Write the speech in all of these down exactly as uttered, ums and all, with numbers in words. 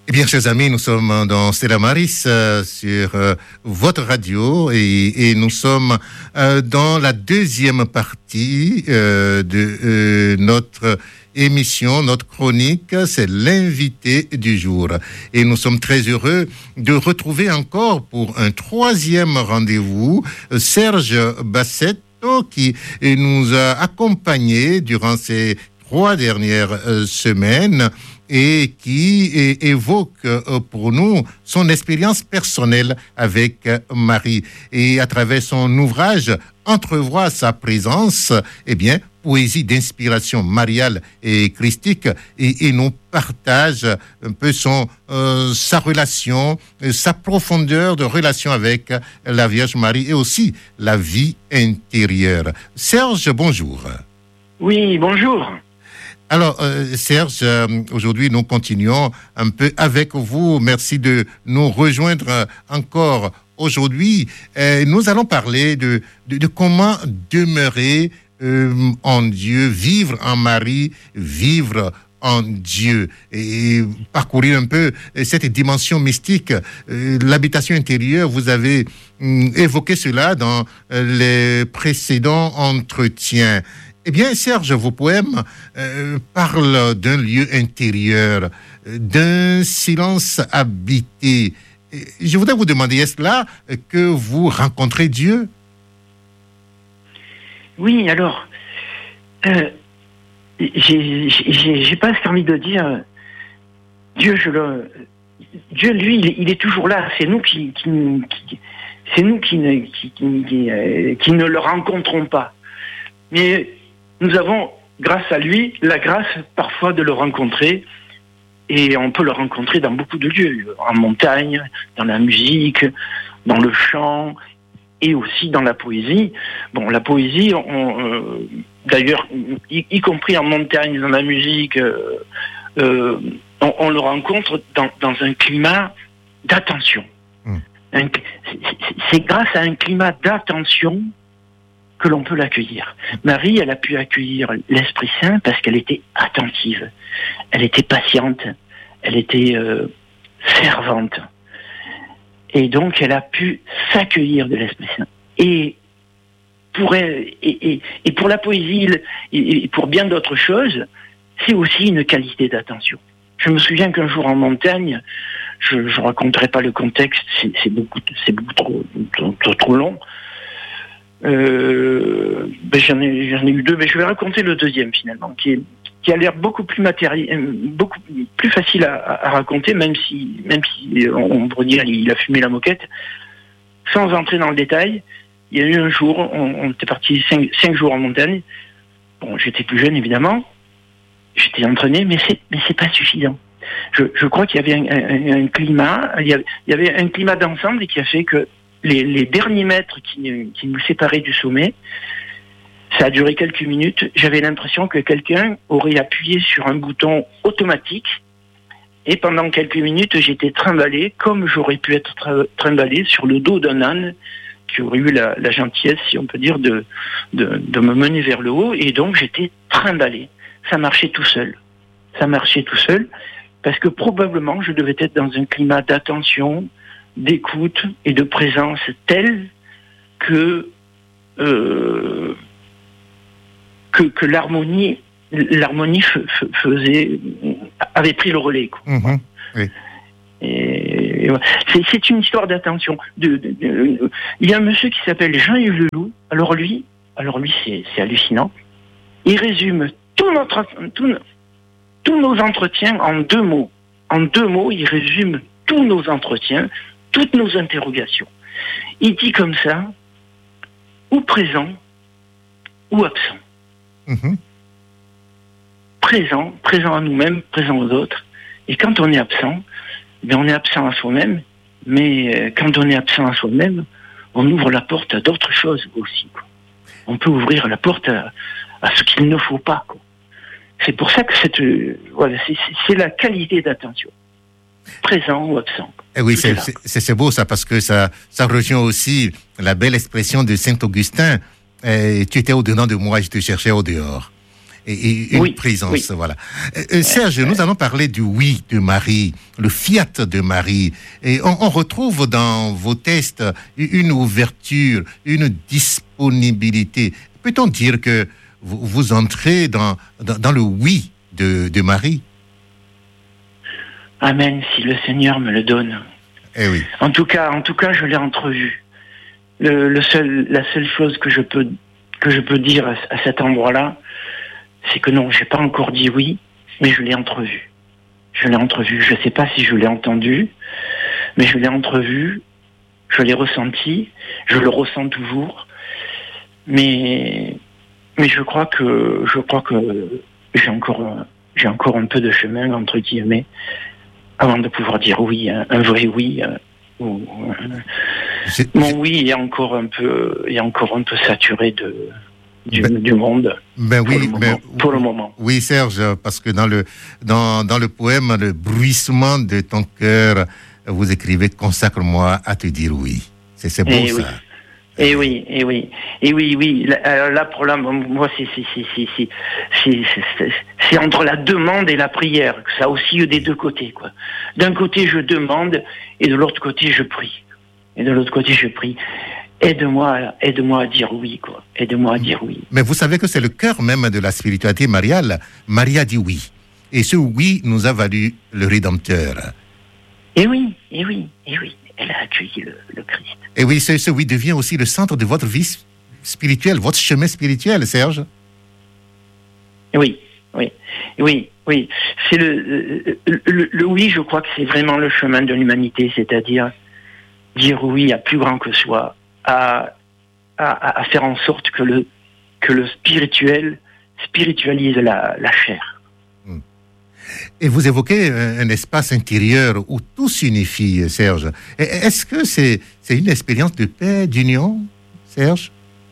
Eh bien, chers amis, nous sommes dans Stella Maris euh, sur euh, votre radio et, et nous sommes euh, dans la deuxième partie euh, de euh, notre émission, notre chronique, c'est l'invité du jour. Et nous sommes très heureux de retrouver encore pour un troisième rendez-vous Serge Bassetto qui nous a accompagnés durant ces trois dernières euh, semaines et qui é- évoque euh, pour nous son expérience personnelle avec euh, Marie. Et à travers son ouvrage, entrevoit sa présence, eh bien, poésie d'inspiration mariale et christique, et, et nous partage un peu son, euh, sa relation, euh, sa profondeur de relation avec la Vierge Marie et aussi la vie intérieure. Serge, bonjour. Oui, bonjour. Alors, euh, Serge, euh, aujourd'hui, nous continuons un peu avec vous. Merci de nous rejoindre euh, encore aujourd'hui. Euh, nous allons parler de, de, de comment demeurer euh, en Dieu, vivre en Marie, vivre en Dieu et parcourir un peu cette dimension mystique, euh, l'habitation intérieure. Vous avez hum, évoqué cela dans euh, les précédents entretiens. Eh bien, Serge, vos poèmes euh, parlent d'un lieu intérieur, d'un silence habité. Je voudrais vous demander, est-ce là que vous rencontrez Dieu? Oui, alors, euh, j'ai, j'ai, j'ai presque envie de dire, Dieu, je le, Dieu, lui, il est, il est toujours là. C'est nous qui, qui, qui c'est nous qui ne, qui, qui, qui, euh, qui ne le rencontrons pas. Mais nous avons, grâce à lui, la grâce parfois de le rencontrer. Et on peut le rencontrer dans beaucoup de lieux, en montagne, dans la musique, dans le chant, et aussi dans la poésie. Bon, la poésie, on, euh, d'ailleurs, y, y compris en montagne, dans la musique, euh, euh, on, on le rencontre dans, dans un climat d'attention. Mmh. Un, c'est, c'est grâce à un climat d'attention que l'on peut l'accueillir. Marie, elle a pu accueillir l'Esprit Saint parce qu'elle était attentive, elle était patiente, elle était euh, servante. Et donc, elle a pu s'accueillir de l'Esprit Saint. Et pour elle, et, et, et pour la poésie, et pour bien d'autres choses, c'est aussi une qualité d'attention. Je me souviens qu'un jour en montagne, je ne raconterai pas le contexte, c'est, c'est beaucoup, c'est beaucoup trop, trop, trop, trop long. Euh, ben j'en ai, j'en ai eu deux, mais je vais raconter le deuxième finalement, qui est, qui a l'air beaucoup plus matériel, beaucoup plus facile à, à raconter, même si, même si on pourrait dire il a fumé la moquette. Sans entrer dans le détail, il y a eu un jour, on, on était parti cinq, cinq jours en montagne. Bon, j'étais plus jeune évidemment, j'étais entraîné, mais c'est, mais c'est pas suffisant. Je, je crois qu'il y avait un, un, un climat, il y avait, il y avait un climat d'ensemble qui a fait que Les, les derniers mètres qui, qui nous séparaient du sommet, ça a duré quelques minutes. J'avais l'impression que quelqu'un aurait appuyé sur un bouton automatique et pendant quelques minutes, j'étais trimballé comme j'aurais pu être trimballé sur le dos d'un âne qui aurait eu la, la gentillesse, si on peut dire, de, de, de me mener vers le haut. Et donc, j'étais trimballé. Ça marchait tout seul. Ça marchait tout seul parce que probablement, je devais être dans un climat d'attention, d'écoute et de présence telle que euh, que, que l'harmonie l'harmonie f- f- faisait avait pris le relais quoi. Mmh, oui. Et, et c'est, c'est une histoire d'attention. De, de, de, il y a un monsieur qui s'appelle Jean-Yves Leloup. Alors lui, alors lui c'est, c'est hallucinant. Il résume tout notre tout, tous nos entretiens en deux mots. En deux mots, il résume tous nos entretiens, toutes nos interrogations. Il dit comme ça, ou présent, ou absent. Mmh. Présent, présent à nous-mêmes, présent aux autres. Et quand on est absent, bien on est absent à soi-même, mais quand on est absent à soi-même, on ouvre la porte à d'autres choses aussi, quoi. On peut ouvrir la porte à, à ce qu'il ne faut pas, quoi. C'est pour ça que cette, euh, voilà, c'est, c'est la qualité d'attention. Présent ou absent. Eh oui, c'est, c'est, c'est beau ça, parce que ça, ça rejoint aussi la belle expression de Saint Augustin. Eh, tu étais au-dedans de moi et je te cherchais au dehors. et, et une oui, présence. Oui. Voilà. Euh, Serge, nous allons parler du oui de Marie, le fiat de Marie. Et on, on retrouve dans vos textes une ouverture, une disponibilité. Peut-on dire que vous, vous entrez dans, dans, dans le oui de, de Marie? Amen, si le Seigneur me le donne. Eh oui. En tout cas, en tout cas, je l'ai entrevu. Le, le seul, la seule chose que je peux que je peux dire à, à cet endroit-là, c'est que non, j'ai pas encore dit oui, mais je l'ai entrevu. Je l'ai entrevu. Je sais pas si je l'ai entendu, mais je l'ai entrevu. Je l'ai ressenti. Je le ressens toujours. Mais mais je crois que je crois que j'ai encore j'ai encore un peu de chemin entre guillemets avant de pouvoir dire oui, un, un vrai oui. Ou, euh, mon oui est encore un peu est encore un peu saturé de du, ben, du monde. Ben pour oui, le moment, ben, pour le moment. Oui, Serge, parce que dans le dans dans le poème le bruissement de ton cœur, vous écrivez consacre-moi à te dire oui. C'est c'est beau et ça. Oui. Et oui, et oui, et oui, oui. Là, là pour là, moi, c'est c'est c'est c'est c'est c'est c'est c'est entre la demande et la prière. Ça oscille des deux côtés, quoi. D'un côté, je demande, et de l'autre côté, je prie. Et de l'autre côté, je prie. Aide-moi, aide-moi à dire oui, quoi. Aide-moi à dire oui. Mais vous savez que c'est le cœur même de la spiritualité mariale. Marie a dit oui, et ce oui nous a valu le Rédempteur. Et oui, et oui, et oui. Elle a accueilli le, le Christ. Et oui, ce, ce oui devient aussi le centre de votre vie spirituelle, votre chemin spirituel, Serge. Oui, oui, oui, oui. C'est le, le, le, le oui, je crois que c'est vraiment le chemin de l'humanité, c'est-à-dire dire oui à plus grand que soi, à, à, à faire en sorte que le, que le spirituel spiritualise la, la chair. Et vous évoquez un, un espace intérieur où tout s'unifie, Serge. Est-ce que c'est, c'est une expérience de paix, d'union, Serge?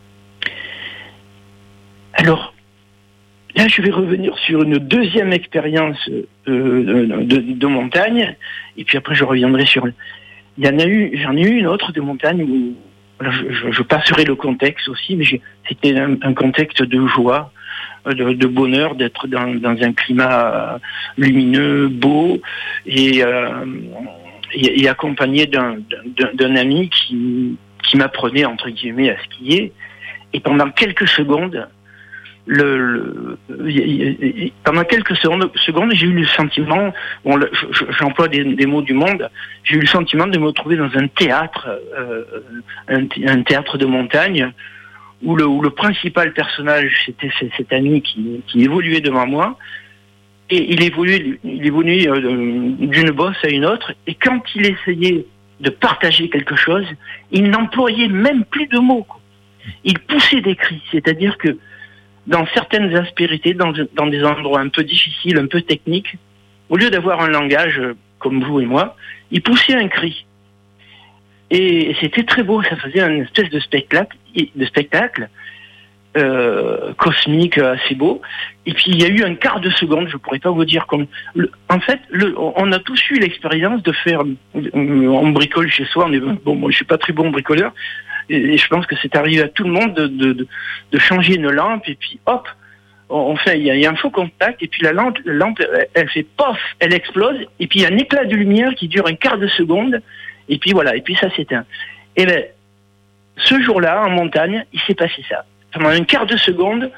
Alors, là, je vais revenir sur une deuxième expérience euh, de, de, de montagne, et puis après, je reviendrai sur... Il y en a eu, j'en ai eu une autre de montagne où... Alors, je, je, je passerai le contexte aussi, mais j'ai, c'était un, un contexte de joie, De, de bonheur, d'être dans, dans un climat lumineux, beau, et, euh, et, et accompagné d'un, d'un, d'un ami qui, qui m'apprenait, entre guillemets, à skier. Et pendant quelques secondes, le, le, pendant quelques secondes, secondes, j'ai eu le sentiment, bon, le, je, j'emploie des, des mots du monde, j'ai eu le sentiment de me retrouver dans un théâtre, euh, un, un théâtre de montagne, où le, où le principal personnage, c'était cet ami qui, qui évoluait devant moi, et il évoluait, il évoluait euh, d'une bosse à une autre, et quand il essayait de partager quelque chose, il n'employait même plus de mots, quoi. Il poussait des cris, c'est-à-dire que dans certaines aspérités, dans, dans des endroits un peu difficiles, un peu techniques, au lieu d'avoir un langage comme vous et moi, il poussait un cri. Et c'était très beau, ça faisait une espèce de spectacle, de spectacle euh, cosmique assez beau. Et puis il y a eu un quart de seconde, je pourrais pas vous dire comme. Le, en fait, le, on a tous eu l'expérience de faire, on bricole chez soi. On est, bon, moi je suis pas très bon bricoleur, et, et je pense que c'est arrivé à tout le monde de, de, de, de changer une lampe et puis hop, on fait, il y, y a un faux contact et puis la lampe, la lampe, elle fait pof, elle explose et puis il y a un éclat de lumière qui dure un quart de seconde. Et puis voilà, et puis ça s'éteint. Et bien, ce jour-là, en montagne, il s'est passé ça. Pendant un quart de seconde,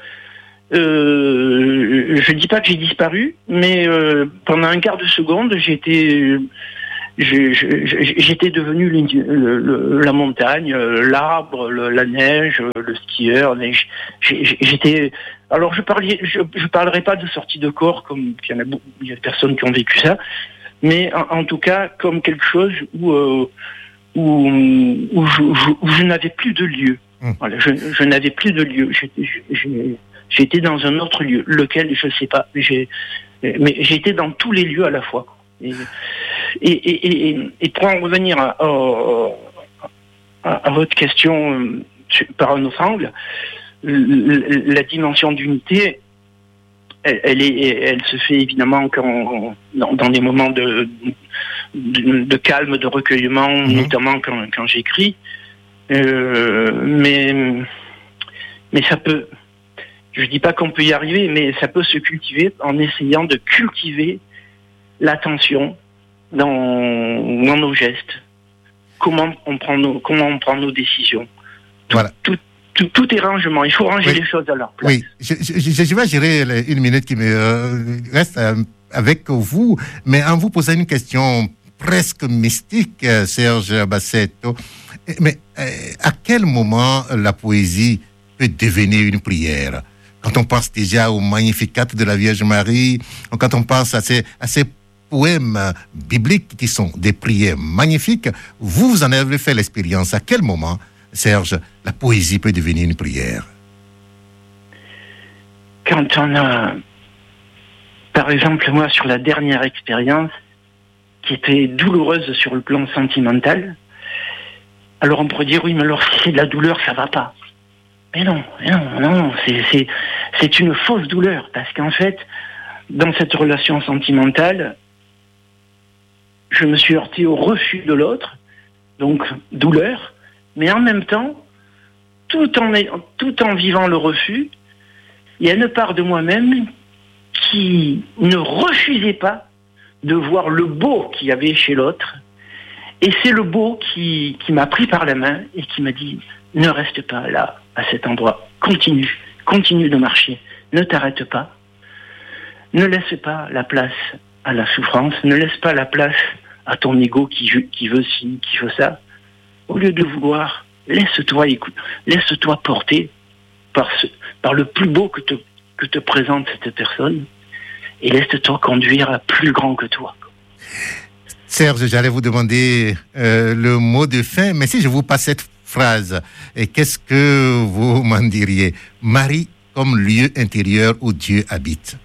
euh, je ne dis pas que j'ai disparu, mais euh, pendant un quart de seconde, j'étais, j'étais devenu le, le, la montagne, l'arbre, le, la neige, le skieur. Mais j'étais. Alors je parlais, je, je parlerai pas de sortie de corps, comme il y en a, il y a des personnes qui ont vécu ça. Mais en, en tout cas, comme quelque chose où, euh, où, où, je, où je n'avais plus de lieu. Mmh. Voilà, je, je n'avais plus de lieu. J'étais, j'étais dans un autre lieu, lequel je ne sais pas. J'ai, mais j'étais dans tous les lieux à la fois. Et, et, et, et, et pour en revenir à, à, à votre question par un autre angle, la dimension d'unité, Elle, elle, est, elle se fait évidemment quand, dans, dans des moments de, de, de calme, de recueillement, mmh. notamment quand, quand j'écris. Euh, mais, mais ça peut. Je ne dis pas qu'on peut y arriver, mais ça peut se cultiver en essayant de cultiver l'attention dans, dans nos gestes. Comment on prend nos, comment on prend nos décisions. Tout, voilà. Tout, tout, tout est rangement. Il faut ranger oui. les choses à leur place. Oui, je, je, je vais gérer une minute qui me euh, reste avec vous, mais en vous posant une question presque mystique, Serge Bassetto. Mais euh, à quel moment la poésie peut devenir une prière? Quand on pense déjà au Magnificat de la Vierge Marie, quand on pense à ces, à ces poèmes bibliques qui sont des prières magnifiques, vous, vous en avez fait l'expérience. À quel moment, Serge, la poésie peut devenir une prière? Quand on a, par exemple, moi, sur la dernière expérience, qui était douloureuse sur le plan sentimental, alors on pourrait dire, oui, mais alors si c'est de la douleur, ça va pas. Mais non, non, non, c'est, c'est, c'est une fausse douleur, parce qu'en fait, dans cette relation sentimentale, je me suis heurté au refus de l'autre, donc douleur, mais en même temps, tout en, tout en vivant le refus, il y a une part de moi-même qui ne refusait pas de voir le beau qu'il y avait chez l'autre. Et c'est le beau qui, qui m'a pris par la main et qui m'a dit « Ne reste pas là, à cet endroit. Continue, continue de marcher. Ne t'arrête pas. Ne laisse pas la place à la souffrance. Ne laisse pas la place à ton ego qui, qui veut ci, qui veut ça. Au lieu de vouloir, laisse-toi écoute, laisse-toi porter par, ce, par le plus beau que te, que te présente cette personne. Et laisse-toi conduire à plus grand que toi. » Serge, j'allais vous demander euh, le mot de fin, mais si je vous passe cette phrase, et qu'est-ce que vous m'en diriez? Marie comme lieu intérieur où Dieu habite.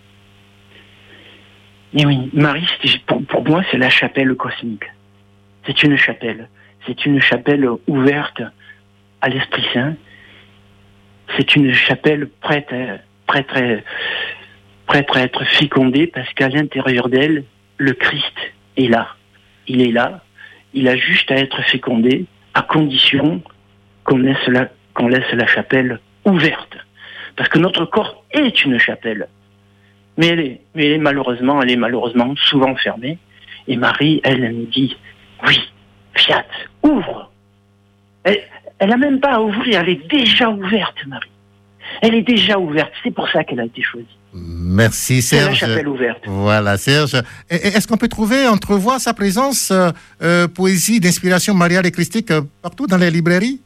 Et oui, Marie, pour, pour moi, c'est la chapelle cosmique. C'est une chapelle. C'est une chapelle ouverte à l'Esprit Saint. C'est une chapelle prête à, prête à, prête à être fécondée parce qu'à l'intérieur d'elle, le Christ est là. Il est là. Il a juste à être fécondé à condition qu'on laisse la, qu'on laisse la chapelle ouverte. Parce que notre corps est une chapelle. Mais elle est, mais elle est malheureusement, elle est malheureusement souvent fermée. Et Marie, elle, elle me dit, oui, fiat, ouvre. Elle, elle n'a même pas à ouvrir, elle est déjà ouverte, Marie. Elle est déjà ouverte, c'est pour ça qu'elle a été choisie. Merci Serge. C'est la chapelle ouverte. Voilà Serge. Et, est-ce qu'on peut trouver, entrevoir sa présence, euh, euh, poésie d'inspiration mariale et christique euh, partout dans les librairies?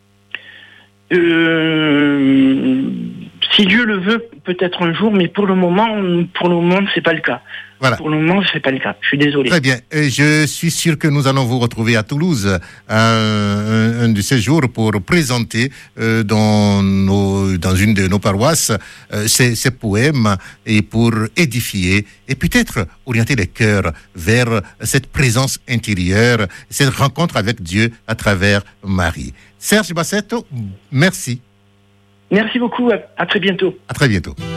euh, Si Dieu le veut, peut-être un jour, mais pour le moment, pour le moment, c'est pas le cas. Voilà. Pour le moment, c'est pas le cas. Je suis désolé. Très bien. Et je suis sûr que nous allons vous retrouver à Toulouse un, un, un de ces jours pour présenter euh, dans, nos, dans une de nos paroisses euh, ces, ces poèmes et pour édifier et peut-être orienter les cœurs vers cette présence intérieure, cette rencontre avec Dieu à travers Marie. Serge Bassetto, merci. Merci beaucoup. À, à très bientôt. À très bientôt.